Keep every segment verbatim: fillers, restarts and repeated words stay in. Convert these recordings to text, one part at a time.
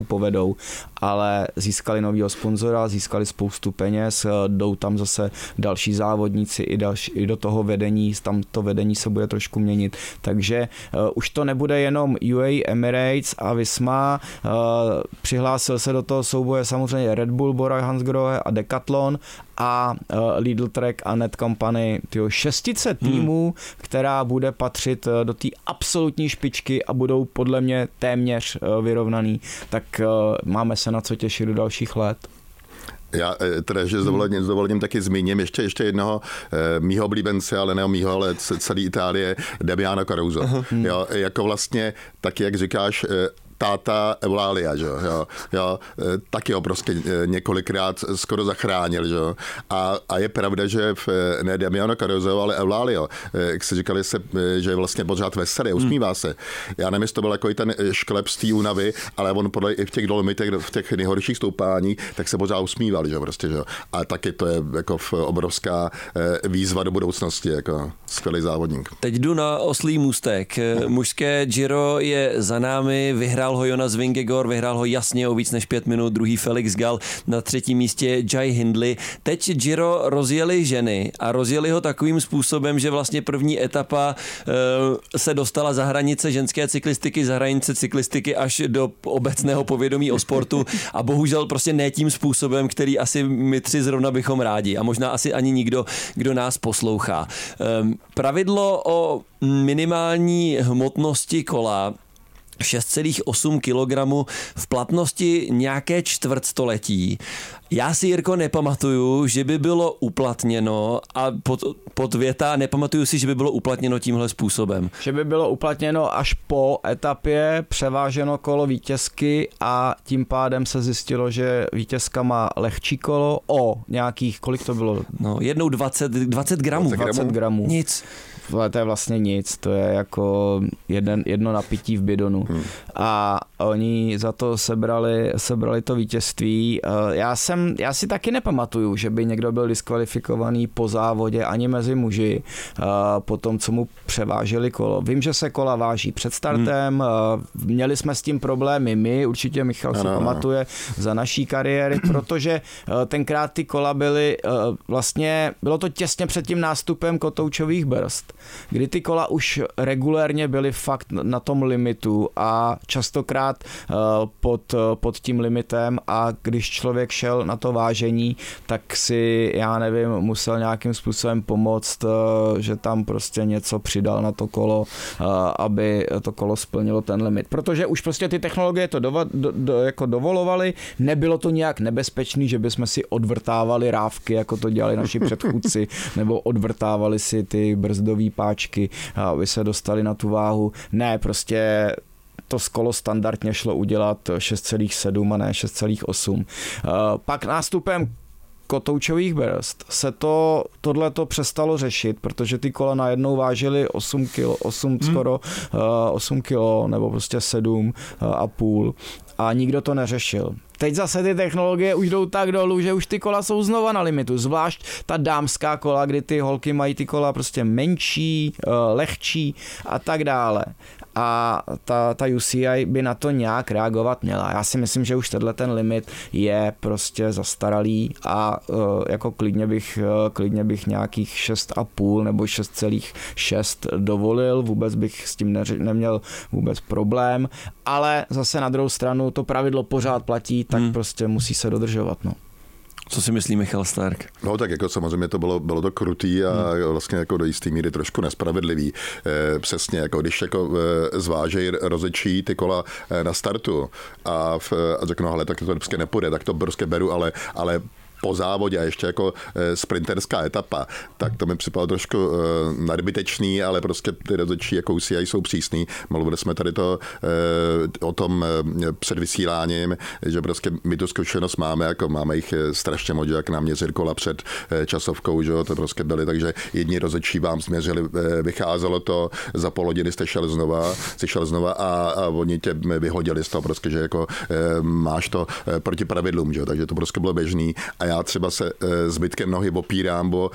povedou, ale získali novýho sponzora, získali spoustu peněz, jdou tam zase další závodníci i, další, i do toho vedení, tam to vedení se bude trošku měnit, takže uh, už to nebude jenom U A E, Emirates a Visma, uh, přihlásil se do toho souboje samozřejmě Red Bull, Bora Hansgrohe a Decathlon a uh, Lidl Trek a Net Company, tyjo, šestice týmů, hmm. která bude patřit do té absolutní špičky a budou podle mě téměř uh, vyrovnaný, tak uh, máme se na co těšit do dalších let. Já teda, že s dovolením, s dovolením taky zmíním ještě, ještě jednoho eh, mýho oblíbence, ale ne mýho, ale celý Itálie, Damiano Caruso. Uh-huh. Jo, jako vlastně, taky jak říkáš, eh, táta Eulalia, že jo, jo, taky ho prostě několikrát skoro zachránil, že jo, a, a je pravda, že v, ne Damiano Caruso, ale Eulalio, jak se říkali, se, že je vlastně pořád veselý, usmívá se. Já nevím, jestli to byl jako i ten šklep z té únavy, ale on podle i v těch dolomitech, v těch nejhorších stoupáních, tak se pořád usmíval, že jo, prostě, že jo. A taky to je jako obrovská výzva do budoucnosti, jako skvělý závodník. Teď jdu na oslý můstek. Mužské Giro je za námi, vyhrál ho Jonas Vingegaard, vyhrál ho jasně o víc než pět minut, druhý Felix Gall, na třetím místě Jai Hindley. Teď Giro rozjeli ženy a rozjeli ho takovým způsobem, že vlastně první etapa uh, se dostala za hranice ženské cyklistiky, za hranice cyklistiky až do obecného povědomí o sportu a bohužel prostě ne tím způsobem, který asi my tři zrovna bychom rádi a možná asi ani nikdo, kdo nás poslouchá. Um, pravidlo o minimální hmotnosti kola šest celá osm kilogramů v platnosti nějaké čtvrtstoletí. Já si, Jirko, nepamatuju, že by bylo uplatněno a pod, pod věta nepamatuju si, že by bylo uplatněno tímhle způsobem. Že by bylo uplatněno až po etapě, převáženo kolo vítězky a tím pádem se zjistilo, že vítězka má lehčí kolo o nějakých, kolik to bylo? No, jednou dvacet, dvacet gramů. dvacet gramů. Nic. Ale to je vlastně nic, to je jako jeden, jedno napití v bidonu. Hmm. A oni za to sebrali, sebrali to vítězství. Já jsem, já si taky nepamatuju, že by někdo byl diskvalifikovaný po závodě ani mezi muži po tom, co mu převáželi kolo. Vím, že se kola váží před startem, hmm. měli jsme s tím problémy my, určitě Michal si pamatuje za naší kariéry, protože tenkrát ty kola byly vlastně, bylo to těsně před tím nástupem kotoučových brzd, kdy ty kola už regulérně byly fakt na tom limitu a častokrát pod, pod tím limitem a když člověk šel na to vážení, tak si, já nevím, musel nějakým způsobem pomoct, že tam prostě něco přidal na to kolo, aby to kolo splnilo ten limit. Protože už prostě ty technologie to do, do, do, jako dovolovaly, nebylo to nějak nebezpečný, že bychom si odvrtávali rávky, jako to dělali naši předchůdci, nebo odvrtávali si ty brzdové páčky, aby se dostali na tu váhu. Ne, prostě to kolo standardně šlo udělat šest celá sedm a ne šest celá osm. Pak nástupem kotoučových brzd se to, tohleto přestalo řešit, protože ty kola najednou vážily osm kilo, osm hmm. skoro osm kilo, nebo prostě sedm a půl a nikdo to neřešil. Teď zase ty technologie už jdou tak dolů, že už ty kola jsou znova na limitu, zvlášť ta dámská kola, kdy ty holky mají ty kola prostě menší, lehčí a tak dále. A ta, ta U C I by na to nějak reagovat měla. Já si myslím, že už tenhle ten limit je prostě zastaralý a uh, jako klidně bych, uh, klidně bych nějakých šest a půl nebo šest celá šest dovolil, vůbec bych s tím neři, neměl vůbec problém, ale zase na druhou stranu to pravidlo pořád platí, tak hmm. prostě musí se dodržovat, no. Co si myslí Michal Stark? No tak jako samozřejmě to bylo, bylo to krutý a hmm. vlastně jako do jistý míry trošku nespravedlivý. E, přesně, jako když jako e, zvážejí rozečí ty kola e, na startu a, v, a řeknou, hele, tak to prostě nepůjde, tak to prostě beru, ale, ale po závodě a ještě jako sprinterská etapa, tak to mi připadalo trošku uh, nadbytečný, ale prostě ty rozhodčí jako U C I jsou přísný. Mluvili jsme tady to uh, o tom uh, před vysíláním, že prostě my tu zkušenost máme, jako máme jich strašně moc, jak nám měřili kola před uh, časovkou, že jo, to prostě byly, takže jedni rozhodčí vám změřili, uh, vycházelo to, za půl hodiny jste šel znova, jste šel znova a, a oni tě vyhodili z toho prostě, že jako uh, máš to uh, proti pravidlům, že jo, takže to prostě bylo běžný. A já třeba se zbytkem nohy opírám o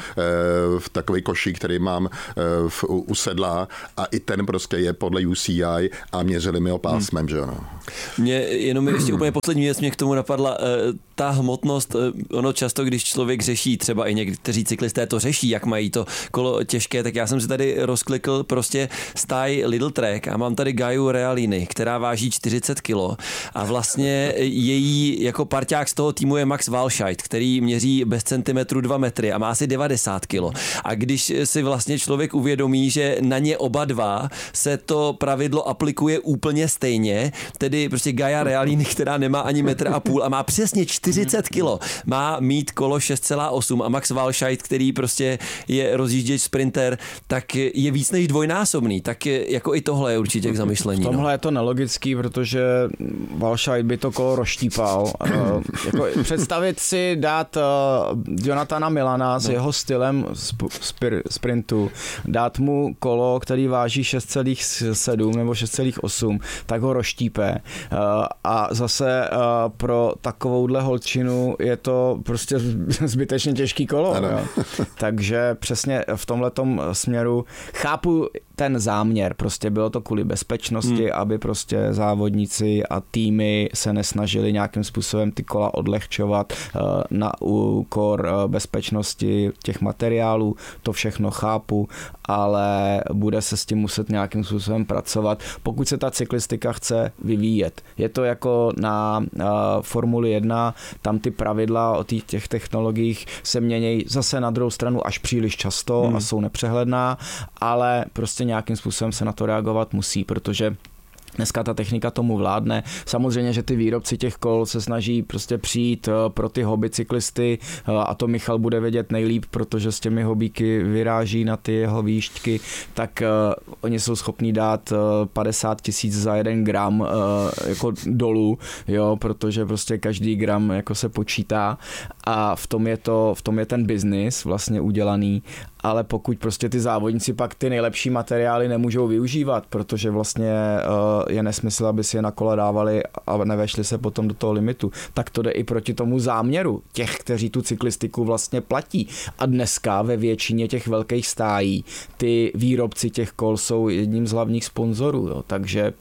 v takový košík, který mám v, u, u sedla a i ten prostě je podle U C I a měřili mi ho pásmem, hmm. že jo. No. Mě jenom ještě úplně poslední věc mě k tomu napadla, ta hmotnost, ono často, když člověk řeší, třeba i někteří cyklisté to řeší, jak mají to kolo těžké, tak já jsem si tady rozklikl prostě stáj Lidl Trek a mám tady Gaju Realini, která váží čtyřicet kilo a vlastně její jako parťák z toho týmu je Max Walscheid, který měří bez centimetru dva metry a má asi devadesát kilo. A když si vlastně člověk uvědomí, že na ně oba dva se to pravidlo aplikuje úplně stejně, tedy prostě Gaja Realini, která nemá ani metr a půl a má přesně čtyřicet kilo, má mít kolo šest celá osm a Max Walscheid, který prostě je rozjížděč sprinter, tak je víc než dvojnásobný, tak jako i tohle je určitě k zamyšlení. V tomhle no. je to nelogický, protože Walscheid by to kolo rozštípal. uh, jako představit si dát uh, Jonathana Milana s no. jeho stylem sp- spir- sprintu, dát mu kolo, který váží šest celá sedm nebo šest celá osm, tak ho rozštípe. Uh, a zase uh, pro takovouhle holčinu je to prostě zbytečně těžký kolo. Jo. Takže přesně v tomhletom směru chápu ten záměr, prostě bylo to kvůli bezpečnosti, hmm. aby prostě závodníci a týmy se nesnažili nějakým způsobem ty kola odlehčovat na úkor bezpečnosti těch materiálů, to všechno chápu, ale bude se s tím muset nějakým způsobem pracovat, pokud se ta cyklistika chce vyvíjet. Je to jako na uh, Formuli jedna, tam ty pravidla o těch, těch technologiích se mění zase na druhou stranu až příliš často hmm. a jsou nepřehledná, ale prostě nějakým způsobem se na to reagovat musí, protože dneska ta technika tomu vládne. Samozřejmě, že ty výrobci těch kol se snaží prostě přijít pro ty hobby cyklisty a to Michal bude vědět nejlíp, protože s těmi hobíky vyráží na ty jeho výšťky, tak uh, oni jsou schopní dát uh, padesát tisíc za jeden gram uh, jako dolů, jo, protože prostě každý gram jako se počítá a v tom je to, v tom je ten biznis vlastně udělaný, ale pokud prostě ty závodníci pak ty nejlepší materiály nemůžou využívat, protože vlastně uh, je nesmysl, aby si je na kole dávali a nevešli se potom do toho limitu, tak to jde i proti tomu záměru těch, kteří tu cyklistiku vlastně platí. A dneska ve většině těch velkých stájí ty výrobci těch kol jsou jedním z hlavních sponzorů, jo, takže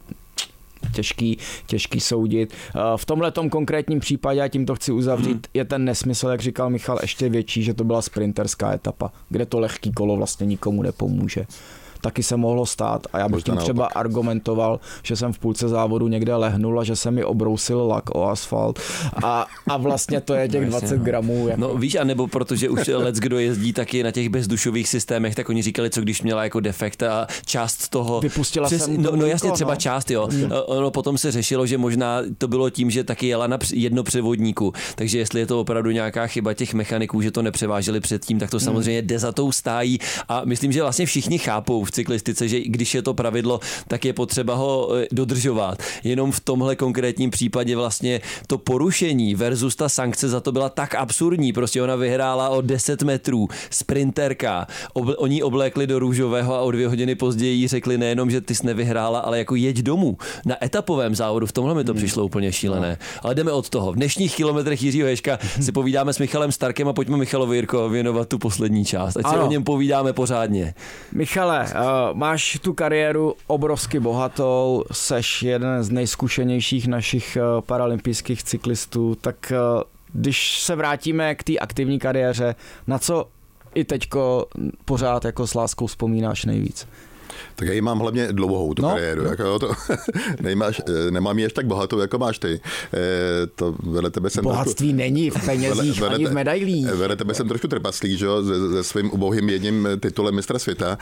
těžký, těžký soudit. V tomhletom konkrétním případě, a tím to chci uzavřít, hmm. je ten nesmysl, jak říkal Michal, ještě větší, že to byla sprinterská etapa, kde to lehký kolo vlastně nikomu nepomůže. Taky se mohlo stát a já bych tím třeba argumentoval, že jsem v půlce závodu někde lehnul a že se mi obrousil lak o asfalt a, a vlastně to je těch dvacet gramů. Jako. No víš, anebo protože už lec, kdo jezdí taky na těch bezdušových systémech, tak oni říkali, co když měla jako defekt a část toho... Vypustila přes, jsem no, no jasně, no. třeba část, jo. Mm. Ono potom se řešilo, že možná to bylo tím, že taky jela na jednopřevodníku, takže jestli je to opravdu nějaká chyba těch mechaniků, že to nepřeváželi předtím, tak to samozřejmě jde za tou stájí a myslím, že vlastně všichni chápou v cyklistice, že když je to pravidlo, tak je potřeba ho dodržovat. Jenom v tomhle konkrétním případě vlastně to porušení versus ta sankce za to byla tak absurdní. Prostě ona vyhrála o deset metrů, sprinterka. Obl- oni oblékli do růžového a o dvě hodiny později jí řekli nejenom, že ty jsi nevyhrála, ale jako jeď domů. Na etapovém závodu, v tomhle mi to přišlo úplně šílené. Ale jdeme od toho. V dnešních kilometrech Jiřího Ježka si povídáme s Michalem Starkem a pojďme Michalovi, Jirko, věnovat tu poslední část. Ať si o něm povídáme pořádně. Michale, uh, máš tu kariéru obrovsky bohatou, seš jeden z nejzkušenějších našich uh, paralympijských cyklistů, tak uh, když se vrátíme k té aktivní kariéře, na co i teďko pořád jako s láskou vzpomínáš nejvíc? Tak já ji mám hlavně dlouhou, tu no, kariéru. No. Jako, to, nemáš, nemám ji až tak bohatou, jako máš ty. E, to vedle tebe jsem bohatství trošku, není v penězích, vedle, ani v medailích. Vedle tebe jsem trošku trpaslík, že jo, se, se svým ubohým jedním titulem mistra světa,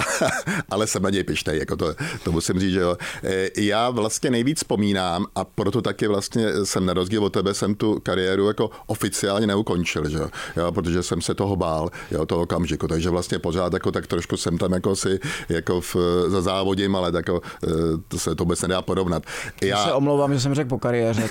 ale jsem na něj pyštej, jako to, to musím říct, že jo. E, já vlastně nejvíc vzpomínám a proto taky vlastně jsem na rozdíl od tebe jsem tu kariéru jako oficiálně neukončil, že jo, jo protože jsem se toho bál, jo, toho okamžiku, takže vlastně pořád jako tak trošku jsem tam jako si jako v, za závodím, ale tak, to se to vůbec nedá porovnat. Já se omlouvám, že jsem řekl po kariéře.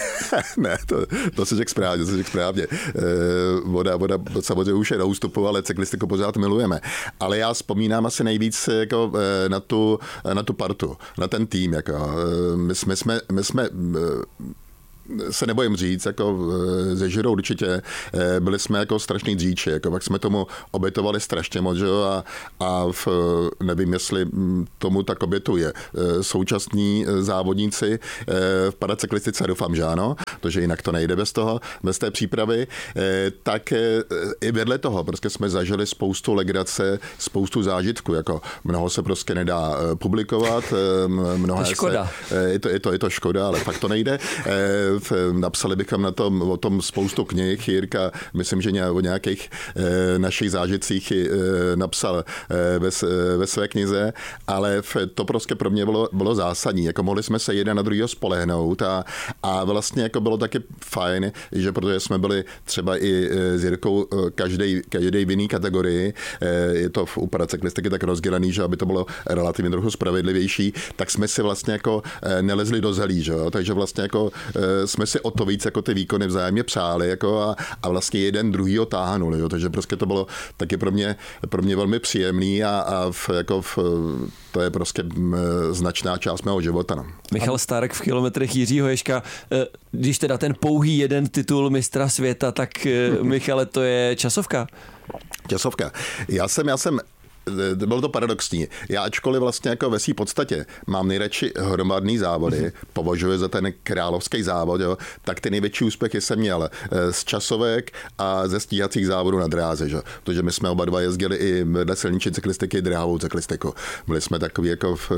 Ne, to, to se řekl správně, to se řekl správně. Voda, voda samozřejmě už je na ústupu, ale cyklistiku pořád milujeme. Ale já vzpomínám asi nejvíc jako na tu, na tu partu, na ten tým. Jako. My, jsme, my jsme se nebojím říct, jako ze Žirou určitě, byli jsme jako strašný dříči, jako pak jsme tomu obětovali strašně moc, jo, a, a v, nevím, jestli tomu tak obětuje. Současní závodníci v paracyklistice, doufám, že ano, protože jinak to nejde bez toho, bez té přípravy, tak i vedle toho prostě jsme zažili spoustu legrace, spoustu zážitků, jako mnoho se prostě nedá publikovat, mnoho to škoda. Se, je, to, je, to, je to škoda, ale fakt to nejde. Napsali bychom na tom, o tom spoustu knih, Jirka, myslím, že o nějakých našich zážitcích napsal ve, ve své knize, ale to prostě pro mě bylo, bylo zásadní, jako mohli jsme se jeden na druhého spolehnout a, a vlastně jako bylo taky fajn, že protože jsme byli třeba i s Jirkou každý, každý v jiný kategorii, je to u paracyklistiky tak rozdělený, že aby to bylo relativně trochu spravedlivější, tak jsme si vlastně jako nelezli do zelí, že jo? Takže vlastně jako jsme si o to víc jako ty výkony vzájemně přáli jako a, a vlastně jeden druhýho táhnuli, jo? Takže prostě to bylo taky pro mě, pro mě velmi příjemný a, a v, jako v, to je prostě značná část mého života. No. Michal Stark v kilometrech Jiřího Ježka, když teda ten pouhý jeden titul mistra světa, tak Michale, to je časovka? Časovka. Já jsem, já jsem bylo to paradoxní. Já ačkoliv vlastně jako ve svý podstatě mám nejradši hromadný závody, považuji za ten královský závod, jo, tak ty největší úspěchy jsem měl z časovek a ze stíhacích závodů na dráze, že? Protože my jsme oba dva jezdili i vedle silniční cyklistiky, dráhovou cyklistiku. Byli jsme takový jako v,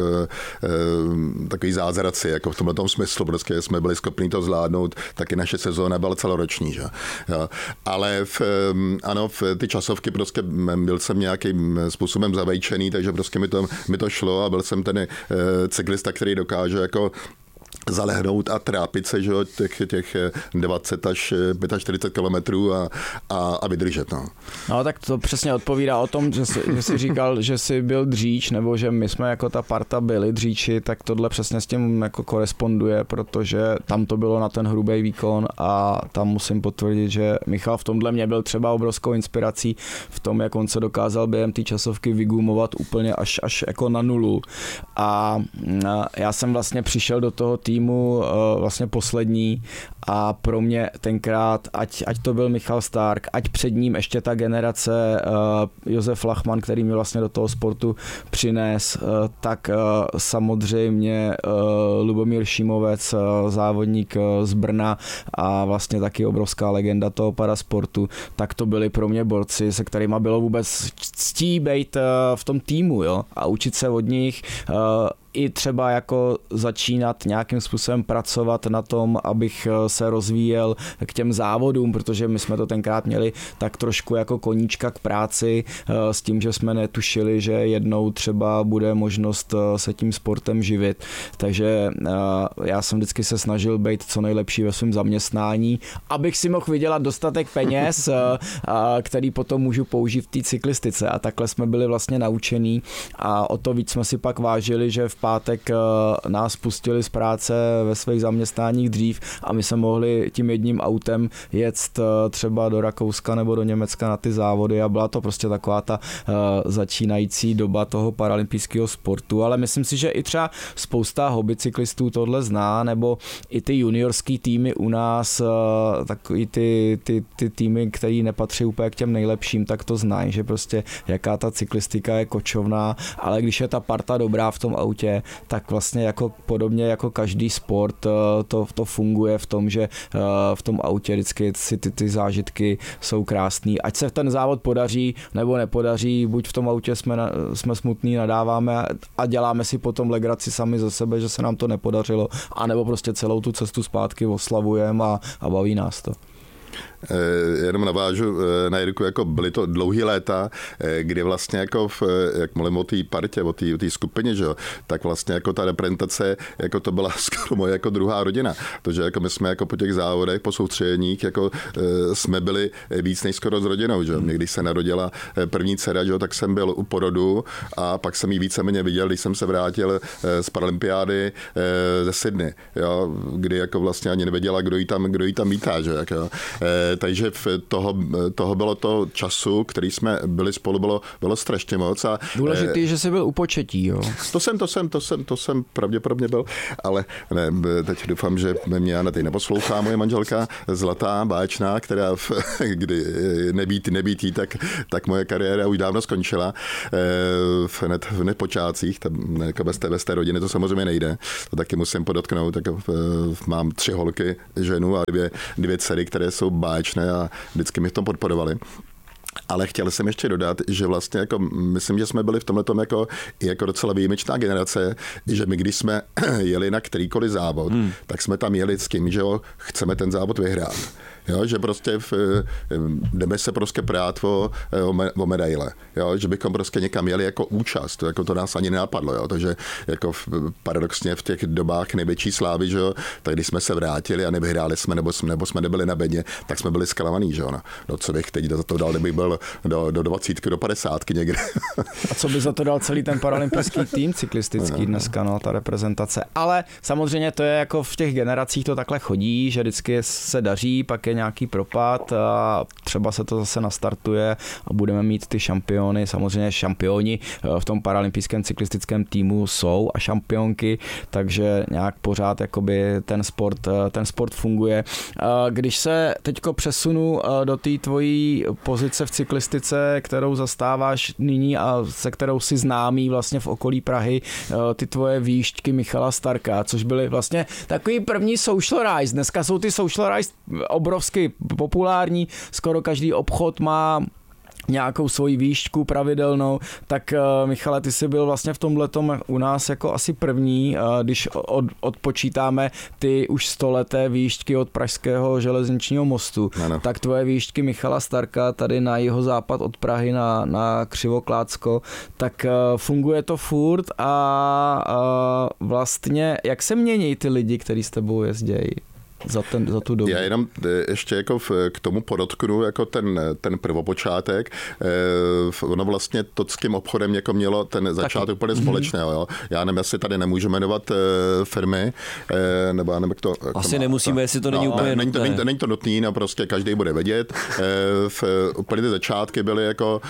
takový zázraci, jako v tomhle smyslu, protože jsme byli schopni to zvládnout, taky naše sezóna byla celoroční, že? Jo. Ale v, ano, v ty časovky prostě byl jsem nějakým způsobem zavejčený, takže prostě mi to, mi to šlo a byl jsem ten e, cyklista, který dokáže jako zalehnout a trápit se, že těch, těch dvacet až čtyřicet pět kilometrů a, a, a vydržet. No. no tak to přesně odpovídá o tom, že jsi, že jsi říkal, že jsi byl dříč, nebo že my jsme jako ta parta byli dříči, tak tohle přesně s tím jako koresponduje, protože tam to bylo na ten hrubý výkon a tam musím potvrdit, že Michal v tomhle mě byl třeba obrovskou inspirací v tom, jak on se dokázal během té časovky vygumovat úplně až, až jako na nulu. A já jsem vlastně přišel do toho týmu vlastně poslední a pro mě tenkrát, ať, ať to byl Michal Stark, ať před ním ještě ta generace uh, Josef Lachman, který mě vlastně do toho sportu přines, uh, tak uh, samozřejmě uh, Lubomír Šimovec, uh, závodník uh, z Brna a vlastně taky obrovská legenda toho parasportu, tak to byli pro mě borci, se kterými bylo vůbec ctí být uh, v tom týmu, jo, a učit se od nich, uh, i třeba jako začínat nějakým způsobem pracovat na tom, abych se rozvíjel k těm závodům, protože my jsme to tenkrát měli tak trošku jako koníčka k práci s tím, že jsme netušili, že jednou třeba bude možnost se tím sportem živit. Takže já jsem vždycky se snažil být co nejlepší ve svém zaměstnání, abych si mohl vydělat dostatek peněz, který potom můžu použít v té cyklistice. A takhle jsme byli vlastně naučení a o to víc jsme si pak vážili, že v pátek nás pustili z práce ve svých zaměstnáních dřív a my jsme mohli tím jedním autem jet třeba do Rakouska nebo do Německa na ty závody a byla to prostě taková ta začínající doba toho paralympijského sportu, ale myslím si, že i třeba spousta hobbycyklistů tohle zná, nebo i ty juniorský týmy u nás, takový ty, ty, ty týmy, který nepatří úplně k těm nejlepším, tak to znají, že prostě jaká ta cyklistika je kočovná, ale když je ta parta dobrá v tom autě, tak vlastně jako podobně jako každý sport to, to funguje v tom, že v tom autě vždycky si ty, ty zážitky jsou krásný. Ať se ten závod podaří nebo nepodaří, buď v tom autě jsme, jsme smutný, nadáváme a děláme si potom legraci sami za sebe, že se nám to nepodařilo, anebo prostě celou tu cestu zpátky oslavujeme a, a baví nás to. Jenom navážu na Jirku, jako byly to dlouhý léta, kdy vlastně jako, v, jak mluvím o té partě, o té skupině, že jo, tak vlastně jako ta reprezentace, jako to byla skoro moje jako druhá rodina. Protože jako my jsme jako po těch závodech, po soustředěních, jako jsme byli víc než skoro s rodinou, že jo. Mě, když se narodila první dcera, že jo, tak jsem byl u porodu a pak jsem ji víceméně viděl, když jsem se vrátil z paralympiády ze Sydney, jo, kdy jako vlastně ani nevěděla, kdo jí tam, kdo jí tam vítá, že jo. takže v toho, toho bylo to času, který jsme byli spolu, bylo, bylo strašně moc. A, důležitý, že jsi byl u početí, jo? To jsem, to jsem, to jsem, to jsem pravděpodobně byl, ale ne, teď doufám, že mě Jana teď neposlouchá moje manželka zlatá, báječná, která v, kdy nebýt, nebýt jí, tak, tak moje kariéra už dávno skončila v, hned, v nepočátcích, tam, jako bez, té, bez té rodiny to samozřejmě nejde, to taky musím podotknout, tak mám tři holky, ženu a dvě, dvě dcery, které jsou báječné a vždycky mi v tom podporovali. Ale chtěl jsem ještě dodat, že vlastně jako myslím, že jsme byli v tomhletom jako, jako docela výjimečná generace, že my když jsme jeli na kterýkoliv závod, hmm. tak jsme tam jeli s tím, že jo, chceme ten závod vyhrát. Jo, že prostě v, jdeme se prostě prát o, o medaile, jo, že bychom prostě někam jeli jako účast, jako to nás ani nenapadlo, jo, takže jako v, paradoxně v těch dobách největší slávy, že jo, tak když jsme se vrátili a nevyhráli jsme, nebo jsme, nebo jsme nebyli na bedně, tak jsme byli zklamaný, že jo, no. No co bych teď za to dal, kdybych byl do, do dvacítky, do padesátky někde. A co by za to dal celý ten paralympijský tým cyklistický dneska, no, ta reprezentace. Ale samozřejmě to je jako v těch generacích to takhle chodí, že vždycky se daří, pak je nějaký propad a třeba se to zase nastartuje a budeme mít ty šampiony. Samozřejmě šampioni v tom paralympijském cyklistickém týmu jsou a šampionky, takže nějak pořád jakoby ten sport, ten sport funguje. Když se teďko přesunu do té tvojí pozice v cyklistice, kterou zastáváš nyní a se kterou si známý vlastně v okolí Prahy, ty tvoje výšťky Michala Starka, což byly vlastně takový první social rise. Dneska jsou ty social rise obrovsky populární, skoro každý obchod má nějakou svoji výšťku pravidelnou, tak Michale, ty jsi byl vlastně v tomhletom u nás jako asi první, když od, odpočítáme ty už stoleté výšťky od pražského železničního mostu, ano. Tak tvoje výšťky Michala Starka tady na jihozápad od Prahy na, na Křivoklátsko, tak funguje to furt a, a vlastně jak se mění ty lidi, kteří s tebou jezdějí? Za, ten, za tu dobu. Já jenom ještě jako v, k tomu podotknu jako ten, ten prvopočátek. Eh, ono vlastně to s tím obchodem jako mělo ten začátek úplně společného. Jo. Já nevím, jestli tady nemůžu jmenovat eh, firmy, eh, nebo já nevím, jak to... Asi to nemusíme, to, jestli to není no, úplně není to, nutné. Není, není to nutný, no prostě každý bude vědět. Eh, v, úplně ty začátky byly jako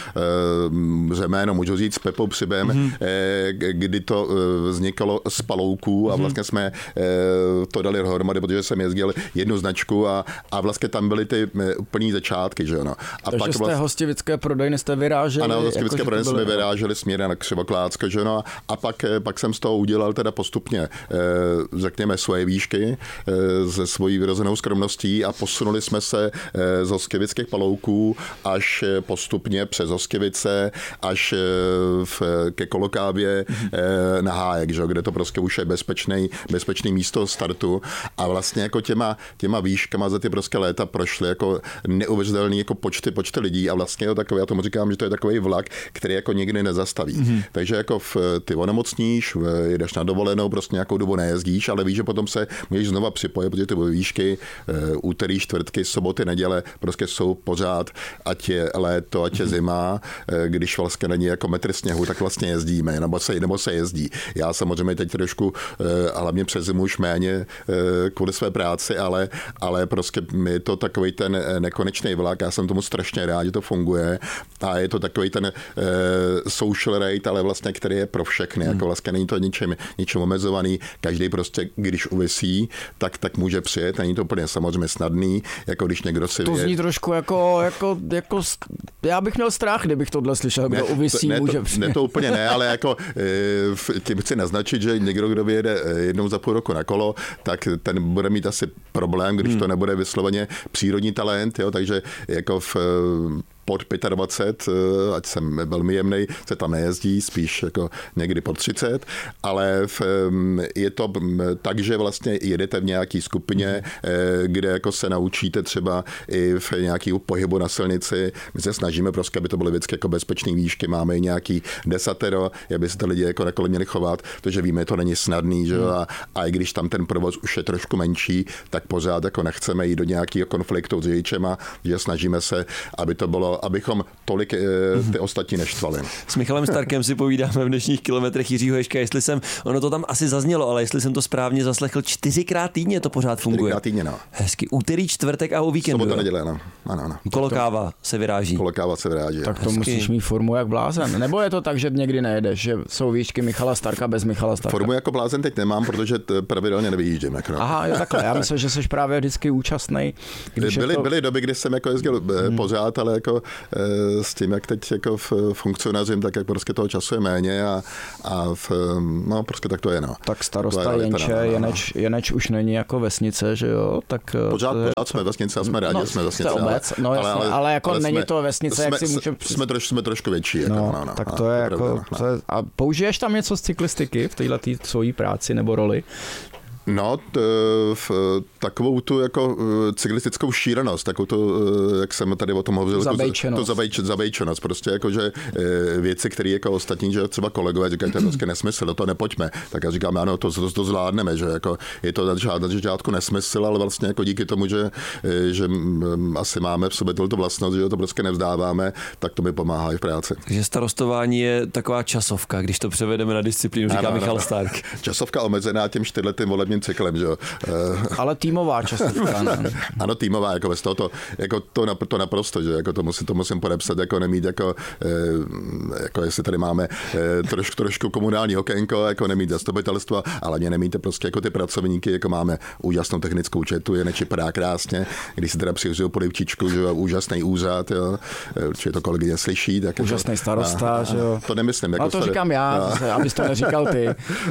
eh, řeméno, můžu říct, s Pepou Přibem, mm-hmm. eh, kdy to eh, vznikalo z palouků a vlastně jsme eh, to dali dohromady, protože jsem jezdil jednu značku a, a vlastně tam byly ty úplný začátky, že jo, no. A takže pak z té vlastně, hostivické prodejny jste vyráželi? Ano, z hostivické jako, prodejny jsme vyráželi směrem na Křivoklátsko, že no. A pak, pak jsem z toho udělal teda postupně, řekněme, svoje výšky ze svojí vyrozenou skromností a posunuli jsme se z hostivických palouků až postupně přes Hostivice až v, ke Kolokávě mm-hmm. na Hájek, že jo, kde to prostě už je bezpečný, bezpečný místo startu a vlastně jako těma těma výškama za ty prostě léta prošly jako neuvěřitelný jako počty, počty lidí a vlastně je takový, já tomu říkám, že to je takový vlak, který jako nikdy nezastaví. Mm-hmm. Takže jako v, ty onemocníš, jdeš na dovolenou, prostě nějakou dobu nejezdíš, ale víš, že potom se můžeš znova připojit, protože ty výšky úterý, čtvrtky, soboty, neděle prostě jsou pořád, ať je léto, ať je zima, když vlastně není jako metr sněhu, tak vlastně jezdíme, nebo se, nebo se jezdí. Já samozřejmě teď trošku, a hlavně přes zimu už méně kvůli své práci, ale, ale prostě je to takový ten nekonečný vlak, já jsem tomu strašně rád, že to funguje a je to takový ten uh, social rate, ale vlastně, který je pro všechny, hmm. jako vlastně není to ničem, ničem omezovaný, každý prostě, když uvisí, tak, tak může přijet, není to úplně samozřejmě snadný, jako když někdo si to je... zní trošku jako, jako, jako, já bych měl strach, kdybych tohle slyšel, kdo ne, uvisí, ne, může to, přijet. Ne, to úplně ne, ale jako tím chci naznačit, že někdo, kdo vyjede jednou za půl roku na kolo, tak ten bude mít asi problém, když hmm. to nebude vysloveně přírodní talent, jo, takže jako v pod dvacet pět, ať jsem velmi jemnej, se tam nejezdí, spíš jako někdy pod třicet, ale v, je to tak, že vlastně jedete v nějaký skupině, kde jako se naučíte třeba i v nějaký pohybu na silnici. My se snažíme prostě, aby to byly vždycky jako bezpečné výšky, máme i nějaký desatero, aby se ty lidi jako na kole měli chovat, protože víme, to není snadný, že? A, a i když tam ten provoz už je trošku menší, tak pořád jako nechceme jít do nějakého konfliktu s řidičema, že snažíme se, aby to bylo jo, abychom tolik ty ostatní neštvali. S Michalem Starkem si povídáme v dnešních kilometrech Jiřího Ježka, jestli jsem, ono to tam asi zaznělo, ale jestli jsem to správně zaslechl, čtyřikrát týdně to pořád funguje. Čtyřikrát týdně, no. Hezky, úterý, čtvrtek a o víkendu. Sobota, neděle, no. Ano, ano. Kolokáva se vyráží. Kolokáva se vyráží. Tak to musíš mít formu jak blázen. Nebo je to tak, že někdy nejedeš, že jsou výšky Michala Starka bez Michala Starka? Formu jako blázen teď nemám, protože pravidelně nevyjíždím. Jako, no. Aha, jo, takhle. Já myslím, že jsi právě vždycky účastnej. Byly, to... byly doby, kdy jsem jako jezdil hmm. pořád, ale jako s tím, jak teď jako funkcionařím, tak jak prostě toho času je méně a, a v, no prostě tak to je, no. Tak starosta Jenče, Jeneč, Jeneč už není jako vesnice, že jo? Tak pořád, je... pořád jsme vesnice a jsme rádi, no, že jsme vesnice. Obec, no, ale, ale, ale jako ale není jsme, to vesnice, jsme, jak si můžeme... Jsme, troš, jsme trošku větší. Jako, no, no, no, tak no, to je to jako... pravda, To je, a použiješ tam něco z cyklistiky v této svojí práci nebo roli? No, t, v, takovou tu jako cyklistickou šílenost, takovou tu, jak jsem tady o tom hovořil, zabejčenost. Tu zabejč, zabejčenost, prostě jako, že věci, které jako ostatní, že třeba kolegové říkají, to je prostě nesmysl, do toho nepojďme, tak já říkám, ano, to, to, to zvládneme, že jako je to na začátku nesmysl, ale vlastně jako díky tomu, že, že asi máme v sobě tohle vlastnost, že to prostě nevzdáváme, tak to mi pomáhá i v práci. Takže starostování je taková časovka, když to převedeme na disciplínu, říká ano, Michal ano. Stark. Časovka omezená tím čtyřletým volebním cyklem, že jo. Ale týmová časovka. Ano, týmová, jako bez toho to, jako to, to naprosto, že jako to musím, to musím podepsat, jako nemít jako, jako jestli tady máme trošku, trošku komunální okénko, jako nemít zastupitelstva, ale mě nemíte prostě jako ty pracovníky, jako máme úžasnou technickou četu, je nečipadá krásně, když si teda přiřuju polivčičku, že jo, úžasný úřad, jo, určitě to kolegyně slyší. Tak úžasný jako, starosta, a, a, že jo. To nemyslím. Jako no to starý, říkám já, a, abys to neříkal ty.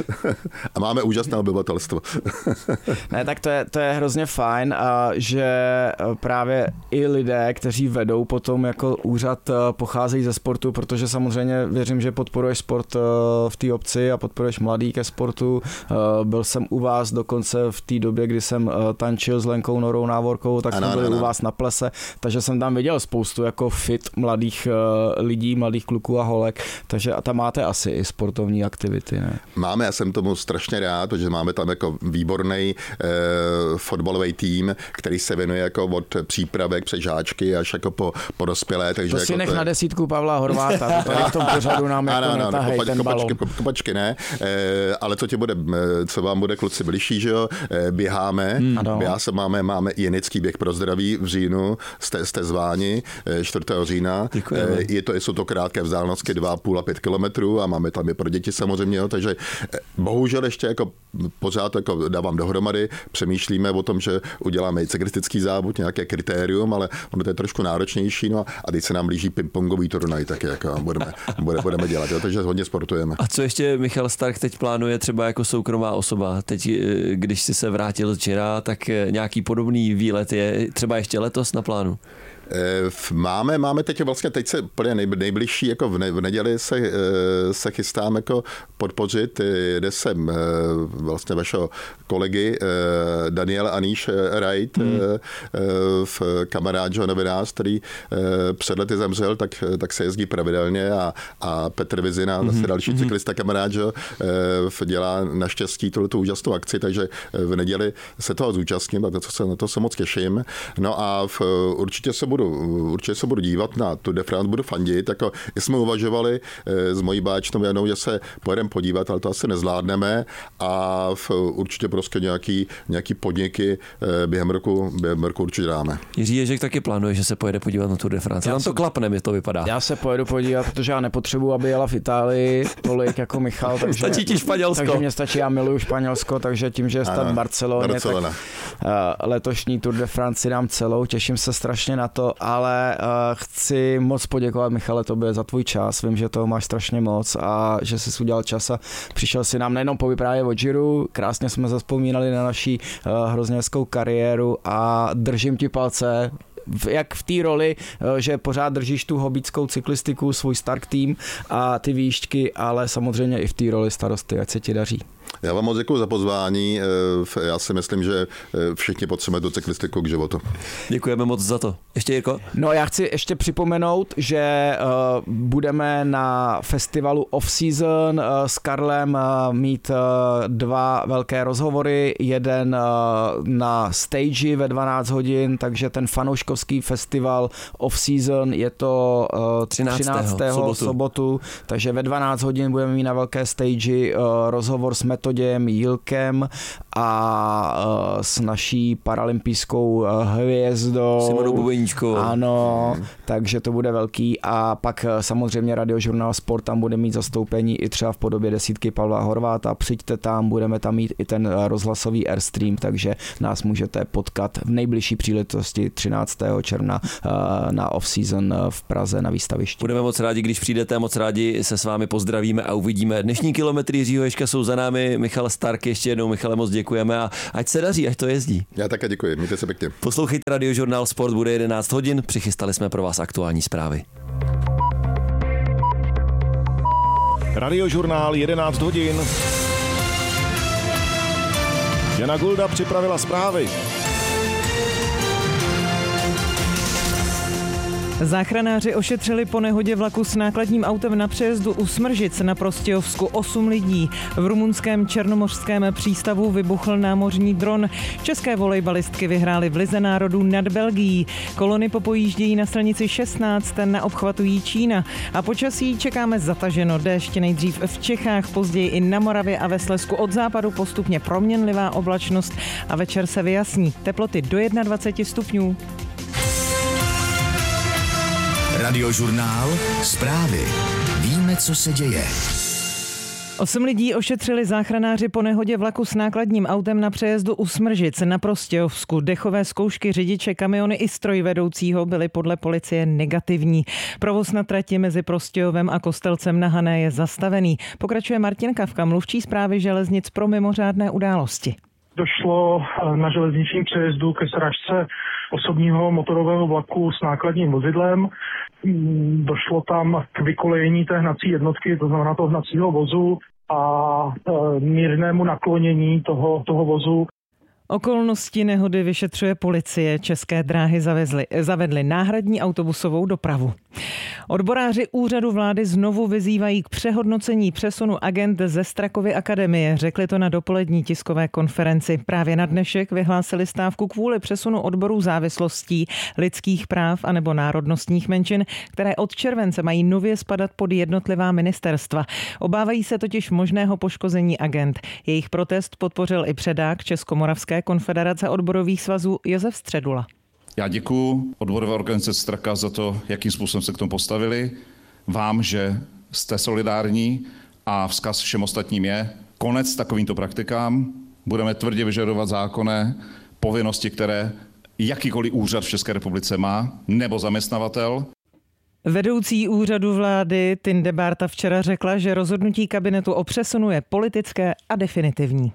A máme úžasné obyvatelstvo. Ne, tak to je, to je hrozně fajn, a že právě i lidé, kteří vedou potom jako úřad, pocházejí ze sportu, protože samozřejmě věřím, že podporuješ sport v té obci a podporuješ mladý ke sportu. Byl jsem u vás dokonce v té době, kdy jsem tančil s Lenkou Norou Návorkou, tak jsme byli ano, ano. u vás na plese, takže jsem tam viděl spoustu jako fit mladých lidí, mladých kluků a holek, takže a tam máte asi i sportovní aktivity, ne? Máme, já jsem tomu strašně rád, protože máme tam jako výborný eh, fotbalový tým, který se věnuje jako od přípravek přes žáčky až jako po, po dospělé. Takže to jako si nech to je... na desítku Pavla Horváta, to tady v tom pořadu nám jako ano, netahej kopač, ten balón. Kopačky, kopačky ne, eh, ale co ti bude, co vám bude kluci bližší, že jo, eh, běháme, hmm. já se máme, máme jenický běh pro zdraví v říjnu, jste, jste zváni, eh, čtvrtého října. Eh, je to, jsou to krátké vzdálenosti dva a půl a pět kilometrů a máme tam i pro děti samozřejmě, jo, takže eh, bohužel ještě jako pořád jako dávám dohromady, přemýšlíme o tom, že uděláme i cyklistický závod, nějaké kritérium, ale ono to je trošku náročnější, no a teď se nám blíží pingpongový turnaj, tak jako budeme, budeme, budeme dělat, jo, takže hodně sportujeme. A co ještě Michal Stark teď plánuje třeba jako soukromá osoba? Teď, když si se vrátil z Gira, tak nějaký podobný výlet je třeba ještě letos na plánu? Máme, máme teď vlastně, teď se úplně nejbližší, jako v, ne, v neděli se, se chystám jako podpořit, jede sem vlastně vašeho kolegy Daniel Aniš Wright, hmm. v kamarád, že novinář, který před lety zemřel, tak, tak se jezdí pravidelně a, a Petr Vizina, hmm. zase další hmm. cyklista kamarád, že dělá naštěstí tuto úžasnou akci, takže v neděli se toho zúčastním, a to se, na to se moc těším. No a v, určitě se budu určitě se budu dívat na Tour de France, budu fandit, jako jsme uvažovali s mojí báčnou Janou, že se pojedeme podívat, ale to asi nezvládneme a v, určitě prostě nějaký, nějaký podniky během roku, během roku určitě dáme. Jiří Ježek taky plánuje, že se pojede podívat na Tour de France. Tam to klapne, mi to vypadá. Já se pojedu podívat, protože já nepotřebuji, aby jela v Itálii tolik jako Michal. Takže, stačí ti Španělsko. Takže mě stačí, já miluju Španělsko, takže tím, že je stát v Barceloně, Barcelona. tak uh, letošní Tour de France si dám celou, těším se strašně na to, ale uh, chci moc poděkovat, Michale, tobě za tvůj čas. Vím, že toho máš strašně moc a že jsi udělal čas a přišel si nám nejenom povyprávět o Giru, krásně jsme zazpomínali na naší uh, hrozně hezkou kariéru a držím ti palce, jak v té roli, že pořád držíš tu hobíckou cyklistiku, svůj Stark tým a ty výšťky, ale samozřejmě i v té roli starosty, ať se ti daří. Já vám moc děkuji za pozvání. Já si myslím, že všichni potřebujeme tu cyklistiku k životu. Děkujeme moc za to. Ještě Jirko? No já chci ještě připomenout, že uh, budeme na festivalu Off Season uh, s Karlem uh, mít uh, dva velké rozhovory, jeden uh, na stage ve dvanáct hodin, takže ten fanouškovský festival Off Season je to uh, třináctého sobotu. sobotu, takže ve dvanáct hodin budeme mít na velké stage uh, rozhovor s Metoděm, Jilkem a uh, s naší paralympijskou uh, hvězdou. Simonou Bubeníčkou. Ano, hmm. takže to bude velký a pak uh, samozřejmě Radiožurnál Sport tam bude mít zastoupení i třeba v podobě desítky Pavla Horváta. Přijďte tam, budeme tam mít i ten uh, rozhlasový Airstream, takže nás můžete potkat v nejbližší příležitosti třináctého června uh, na off-season uh, v Praze na výstavišti. Budeme moc rádi, když přijdete, moc rádi se s vámi pozdravíme a uvidíme. Dnešní kilometry Jiřího Ježka jsou za námi. Michal Stark, ještě jednou Michale moc děkujeme a ať se daří, ať to jezdí. Já také děkuji, mějte se pěkně. Poslouchejte Radiožurnál Sport, bude jedenáct hodin, přichystali jsme pro vás aktuální zprávy. Radiožurnál jedenáct hodin. Jana Gulda připravila zprávy. Záchranáři ošetřili po nehodě vlaku s nákladním autem na přejezdu u Smržic na Prostějovsku osm lidí. V rumunském černomořském přístavu vybuchl námořní dron. České volejbalistky vyhrály v Lize národů nad Belgií. Kolony popojíždějí na silnici šestnáct na obchvatu Jičína. A počasí čekáme zataženo. Déšť nejdřív v Čechách, později i na Moravě a ve Slezsku. Od západu postupně proměnlivá oblačnost a večer se vyjasní. Teploty do dvacet jedna stupňů. Radiožurnál Zprávy. Víme, co se děje. Osm lidí ošetřili záchranáři po nehodě vlaku s nákladním autem na přejezdu u Smržic na Prostějovsku. Dechové zkoušky řidiče kamiony i strojvedoucího byly podle policie negativní. Provoz na trati mezi Prostějovem a Kostelcem na Hané je zastavený. Pokračuje Martin Kavka, mluvčí Správy železnic pro mimořádné události. Došlo na železničním přejezdu ke srážce osobního motorového vlaku s nákladním vozidlem. Došlo tam k vykolejení té hnací jednotky, to znamená toho hnacího vozu a mírnému naklonění toho, toho vozu. Okolnosti nehody vyšetřuje policie. České dráhy zavezly, zavedly náhradní autobusovou dopravu. Odboráři úřadu vlády znovu vyzývají k přehodnocení přesunu agent ze Strakovy akademie. Řekli to na dopolední tiskové konferenci. Právě na dnešek vyhlásili stávku kvůli přesunu odborů závislostí, lidských práv anebo národnostních menšin, které od července mají nově spadat pod jednotlivá ministerstva. Obávají se totiž možného poškození agent. Jejich protest podpořil i předák Českomoravské konfederace odborových svazů Josef Středula. Já děkuji odborové organizace Straka za to, jakým způsobem se k tomu postavili. Vám, že jste solidární a vzkaz všem ostatním je konec takovýmto praktikám. Budeme tvrdě vyžadovat zákonné povinnosti, které jakýkoliv úřad v České republice má, nebo zaměstnavatel. Vedoucí úřadu vlády Tinde Bárta včera řekla, že rozhodnutí kabinetu o přesunu je politické a definitivní.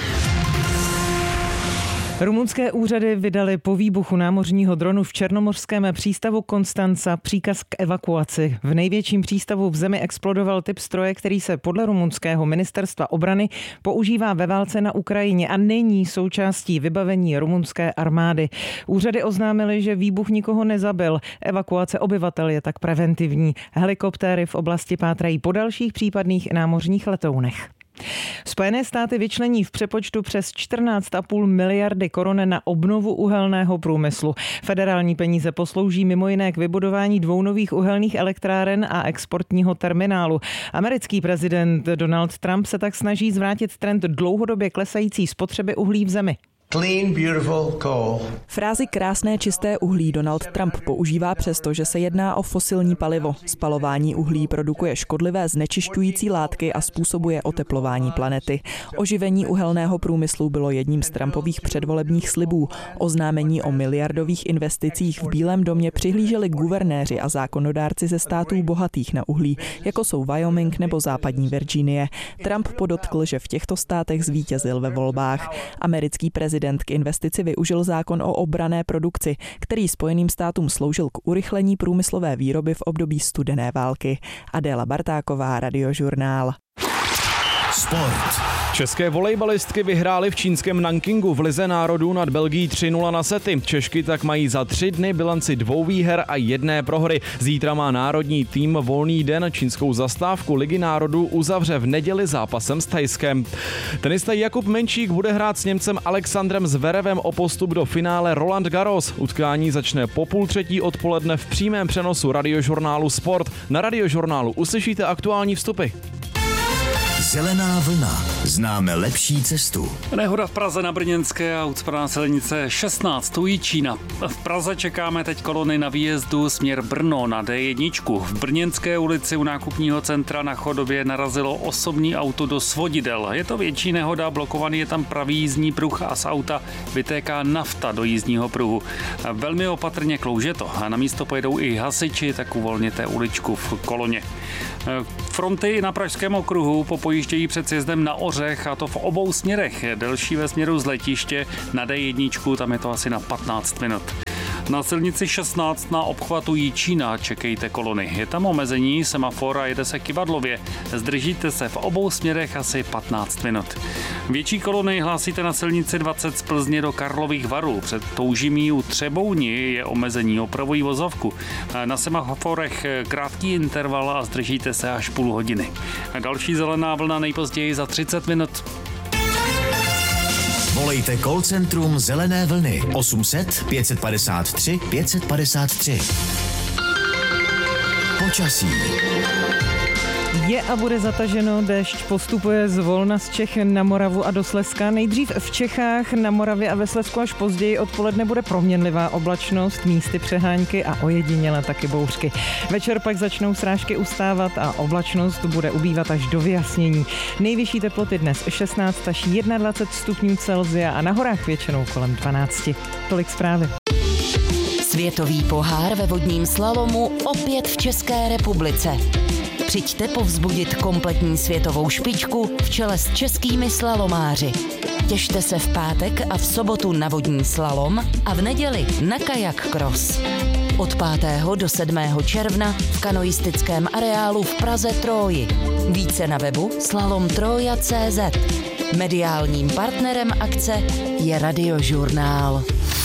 Rumunské úřady vydaly po výbuchu námořního dronu v černomořském přístavu Konstanca příkaz k evakuaci. V největším přístavu v zemi explodoval typ stroje, který se podle rumunského ministerstva obrany používá ve válce na Ukrajině a není součástí vybavení rumunské armády. Úřady oznámily, že výbuch nikoho nezabil. Evakuace obyvatel je tak preventivní. Helikoptéry v oblasti pátrají po dalších případných námořních letounech. Spojené státy vyčlení v přepočtu přes čtrnáct celá pět miliardy korun na obnovu uhelného průmyslu. Federální peníze poslouží mimo jiné k vybudování dvou nových uhelných elektráren a exportního terminálu. Americký prezident Donald Trump se tak snaží zvrátit trend dlouhodobě klesající spotřeby uhlí v zemi. Clean, beautiful coal. Frázi krásné čisté uhlí Donald Trump používá přesto, že se jedná o fosilní palivo. Spalování uhlí produkuje škodlivé znečišťující látky a způsobuje oteplování planety. Oživení uhelného průmyslu bylo jedním z Trumpových předvolebních slibů. Oznámení o miliardových investicích v Bílém domě přihlíželi guvernéři a zákonodárci ze států bohatých na uhlí, jako jsou Wyoming nebo západní Virginie. Trump podotkl, že v těchto státech zvítězil ve volbách. Americký prezident k investici využil zákon o obranné produkci, který Spojeným státům sloužil k urychlení průmyslové výroby v období studené války. Adéla Bartáková, Radiožurnál. Sport. České volejbalistky vyhrály v čínském Nankingu v Lize národů nad Belgií tři nula na sety. Češky tak mají za tři dny bilanci dvou výher a jedné prohry. Zítra má národní tým volný den, čínskou zastávku Ligy národů uzavře v neděli zápasem s Thajskem. Tenista Jakub Menčík bude hrát s Němcem Alexandrem Zverevem o postup do finále Roland Garros. Utkání začne po půl třetí odpoledne v přímém přenosu radiožurnálu Sport. Na radiožurnálu uslyšíte aktuální vstupy. Zelená vlna. Známe lepší cestu. Nehoda v Praze na Brněnské a ucpaná silnice šestnáct u Jičína. V Praze čekáme teď kolony na výjezdu směr Brno na D jedna. V Brněnské ulici u nákupního centra na Chodově narazilo osobní auto do svodidel. Je to větší nehoda, blokovaný je tam pravý jízdní pruh a z auta vytéká nafta do jízdního pruhu. Velmi opatrně klouže to a na místo pojedou i hasiči, tak uvolněte uličku v koloně. Fronty na Pražském okruhu popojíždějí před sjezdem na Ořech, a to v obou směrech. Delší ve směru z letiště na D jedna, tam je to asi na patnáct minut. Na silnici šestnáct na obchvatu Jičína čekejte kolony. Je tam omezení, semafor a jede se kyvadlově. Zdržíte se v obou směrech asi patnáct minut. Větší kolony hlásíte na silnici dvacet z Plzně do Karlových Varů. Před Toužimí u Třebouni je omezení, opravují vozovku. Na semaforech krátký interval a zdržíte se až půl hodiny. Další zelená vlna nejpozději za třicet minut. Volejte call centrum Zelené vlny osm set pět padesát tři pět padesát tři. Počasí. Je a bude zataženo, déšť postupuje zvolna z Čech na Moravu a do Slezska. Nejdřív v Čechách, na Moravě a ve Slezsku až později odpoledne bude proměnlivá oblačnost, místy přehánky a ojediněle taky bouřky. Večer pak začnou srážky ustávat a oblačnost bude ubývat až do vyjasnění. Nejvyšší teploty dnes šestnáct až dvacet jedna stupňů Celsia a na horách většinou kolem dvanáct. Tolik zprávy. Světový pohár ve vodním slalomu opět v České republice. Přijďte povzbudit kompletní světovou špičku v čele s českými slalomáři. Těšte se v pátek a v sobotu na vodní slalom a v neděli na kajak cross. Od pátého do sedmého června v kanoistickém areálu v Praze Tróji. Více na webu slalomtroja tečka cé zet. Mediálním partnerem akce je Radiožurnál.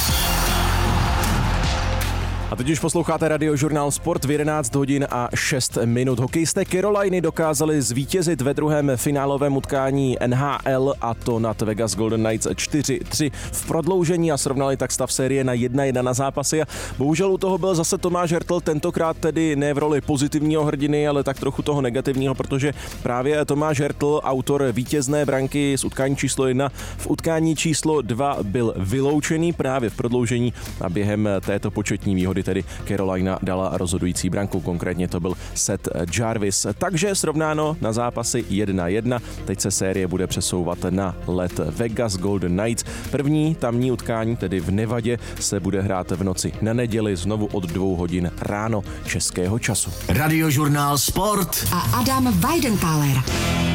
A teď už posloucháte Radiožurnál Sport v jedenáct hodin a šest minut. Hokejisté Caroliny dokázali zvítězit ve druhém finálovém utkání N H L, a to nad Vegas Golden Knights čtyři tři v prodloužení a srovnali tak stav série na jedna jedna na zápasy. A bohužel u toho byl zase Tomáš Hertl, tentokrát tedy ne v roli pozitivního hrdiny, ale tak trochu toho negativního, protože právě Tomáš Hertl, autor vítězné branky z utkání číslo jedna, v utkání číslo dva byl vyloučený právě v prodloužení a během této početní výhody tedy Carolina dala rozhodující branku, konkrétně to byl Seth Jarvis. Takže srovnáno na zápasy jedna jedna, teď se série bude přesouvat na led Vegas Golden Knights. První tamní utkání, tedy v Nevadě, se bude hrát v noci na neděli znovu od dvou hodin ráno českého času. Radiožurnál Sport a Adam Weidenkaller.